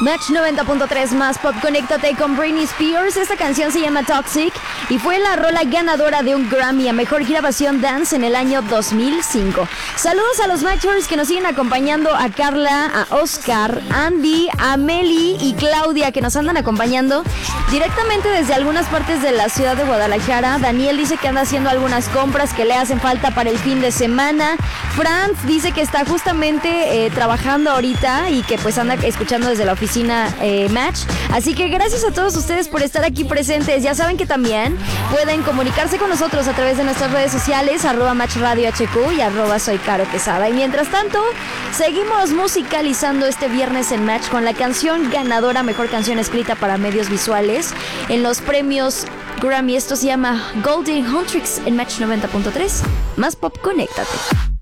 Match 90.3 más Pop, conéctate con Britney Spears. Esta canción se llama Toxic y fue la rola ganadora de un Grammy a Mejor Grabación Dance en el año 2005. Saludos a los Matchers que nos siguen acompañando, a Carla, a Oscar, Andy, a Meli y Claudia, que nos andan acompañando directamente desde algunas partes de la ciudad de Guadalajara. Daniel dice que anda haciendo algunas compras que le hacen falta para el fin de semana. Franz dice que está justamente trabajando ahorita y que pues anda escuchando desde la oficina Match. Así que gracias a todos ustedes por estar aquí presentes. Ya saben que también pueden comunicarse con nosotros a través de nuestras redes sociales, @MatchRadioHQ y @Soy Caro Quesada. Y mientras tanto, seguimos musicalizando este viernes en Match con la canción ganadora Mejor Canción Escrita para Medios Visuales en los premios Grammy. Esto se llama Golden Huntrix en Match 90.3. Más Pop, conéctate.